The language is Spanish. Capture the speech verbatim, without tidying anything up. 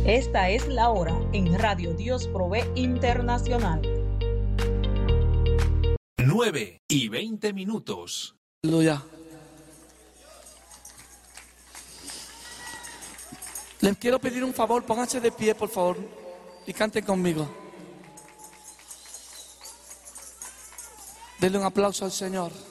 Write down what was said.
Esta es la hora en Radio Dios Provee Internacional. nueve y veinte minutos. Aleluya. Les quiero pedir un favor, pónganse de pie, por favor, y canten conmigo. Denle un aplauso al Señor.